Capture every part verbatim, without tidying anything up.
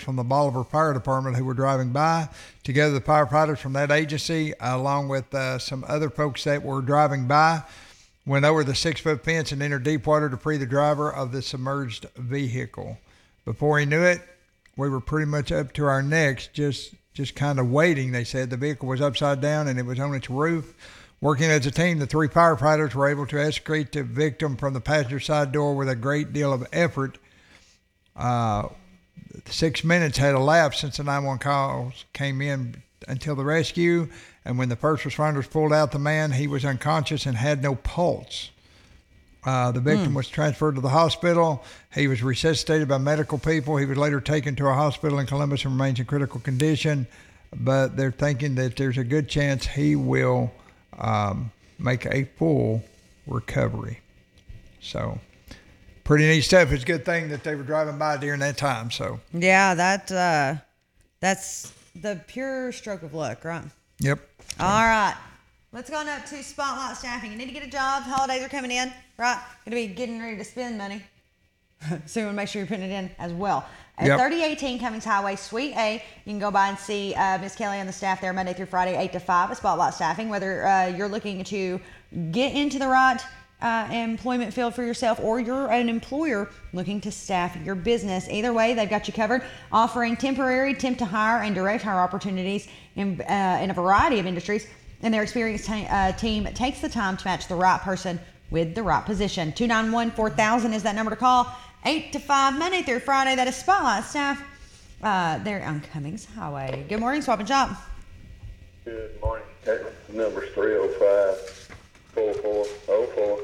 from the Bolivar Fire Department who were driving by. Together, the firefighters from that agency, along with uh, some other folks that were driving by, went over the six-foot fence and entered deep water to free the driver of the submerged vehicle. Before he knew it, we were pretty much up to our necks, just just kind of waiting, they said. The vehicle was upside down and it was on its roof. Working as a team, the three firefighters were able to extricate the victim from the passenger side door with a great deal of effort. Uh, six minutes had elapsed since the nine one one calls came in until the rescue, and when the first responders pulled out the man, he was unconscious and had no pulse. Uh, the victim mm. was transferred to the hospital. He was resuscitated by medical people. He was later taken to a hospital in Columbus and remains in critical condition, but they're thinking that there's a good chance he will um, make a full recovery. So pretty neat stuff. It's a good thing that they were driving by during that time. So yeah, that uh, that's the pure stroke of luck, right? Yep. All right. Let's go on up to Spotlight Staffing. You need to get a job. Holidays are coming in, right? Going to be getting ready to spend money. So you want to make sure you're putting it in as well. At yep. thirty eighteen Cummings Highway, Suite A, you can go by and see uh, Miss Kelly and the staff there Monday through Friday, eight to five at Spotlight Staffing. Whether uh, you're looking to get into the right uh, employment field for yourself or you're an employer looking to staff your business. Either way, they've got you covered, offering temporary, temp to hire, and direct hire opportunities in, uh, in a variety of industries. And their experienced t- uh, team takes the time to match the right person with the right position. two nine one, four thousand is that number to call. eight to five, Monday through Friday. That is Spotlight Staff. Uh, they're on Cummings Highway. Good morning, Swap and Shop. Good morning. Number's three oh five, four four oh four.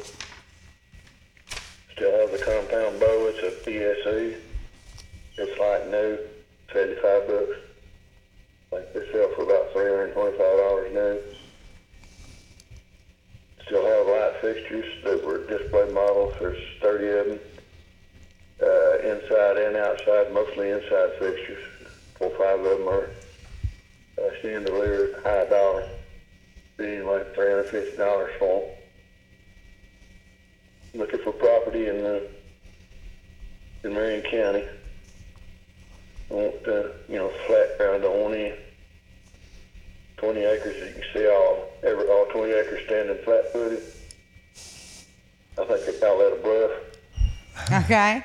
Still have the compound bow. It's a P S E. It's like new, seventy-five bucks. Like they sell for about three hundred twenty-five dollars new. Still have light fixtures that were display models. There's thirty of them, uh, inside and outside, mostly inside fixtures. Four or five of them are uh, chandelier, high dollar, being like three hundred fifty dollars for them. Looking for property in uh, in Marion County. I want uh, you know flat ground only. twenty acres, you can see all every all twenty acres standing flat footed. I think they call that a bluff. Okay.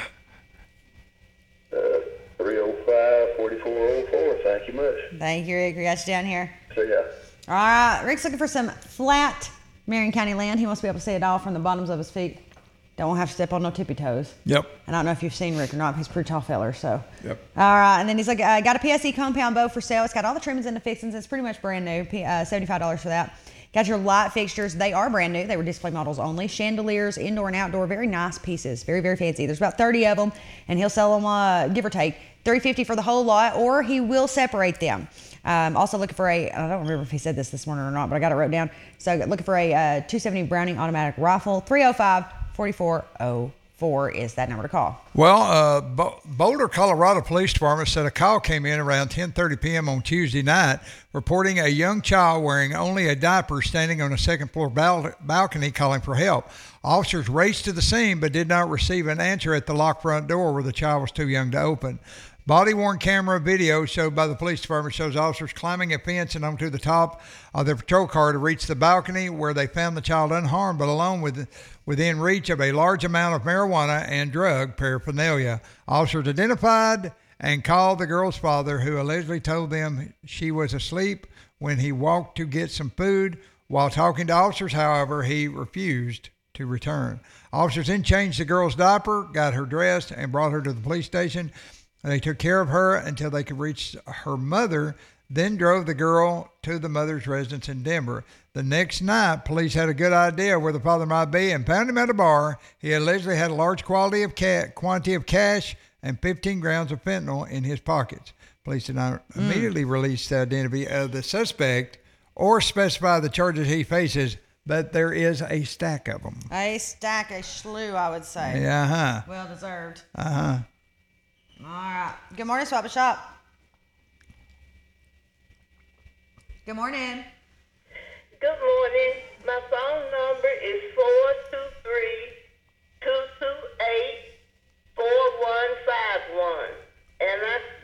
Uh, three oh five, four four oh four. Thank you much. Thank you, Rick. We got you down here. See ya. All right. Rick's looking for some flat Marion County land. He wants to be able to see it all from the bottoms of his feet. Don't have to step on no tippy toes. Yep. And I don't know if you've seen Rick or not. He's a pretty tall feller, so. Yep. All right. And then he's like, I got a P S E compound bow for sale. It's got all the trimmings and the fixings. It's pretty much brand new. Uh, seventy-five dollars for that. Got your light fixtures. They are brand new. They were display models only. Chandeliers, indoor and outdoor. Very nice pieces. Very, very fancy. There's about thirty of them, and he'll sell them, uh, give or take, three fifty for the whole lot, or he will separate them. Um, also looking for a, I don't remember if he said this this morning or not, but I got it wrote down. So looking for a uh, two seventy Browning automatic rifle. three oh five, four four oh four is that number to call. Well, uh, Bo- Boulder, Colorado Police Department said a call came in around ten thirty p.m. on Tuesday night reporting a young child wearing only a diaper standing on a second floor bal- balcony calling for help. Officers raced to the scene but did not receive an answer at the locked front door where the child was too young to open. Body-worn camera video showed by the police department shows officers climbing a fence and onto the top of their patrol car to reach the balcony where they found the child unharmed but alone with, within reach of a large amount of marijuana and drug paraphernalia. Officers identified and called the girl's father, who allegedly told them she was asleep when he walked to get some food. While talking to officers, however, he refused to return. Officers then changed the girl's diaper, got her dressed, and brought her to the police station. They took care of her until they could reach her mother, then drove the girl to the mother's residence in Denver. The next night, police had a good idea where the father might be and found him at a bar. He allegedly had a large quality of ca- quantity of cash and fifteen grams of fentanyl in his pockets. Police did not mm. immediately release the identity of the suspect or specify the charges he faces, but there is a stack of them. A stack, a slew, I would say. Yeah, uh-huh. Well deserved. Uh-huh. All right. Good morning, Swap and Shop. Good morning. Good morning. My phone number is four two three, two two eight, four one five one. And I